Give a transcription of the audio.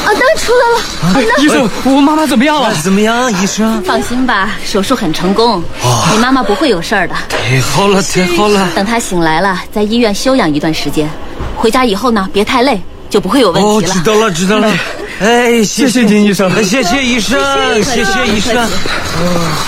当然出来了。 医生，我妈妈怎么样了？ 怎么样，医生？ 放心吧，手术很成功，你妈妈不会有事儿的。 太好了，太好了！ 等她醒来了，在医院休养一段时间，回家以后呢，别太累，就不会有问题了。 知道了，知道了。哎， 谢谢您，医生。 谢谢医生，谢谢医生。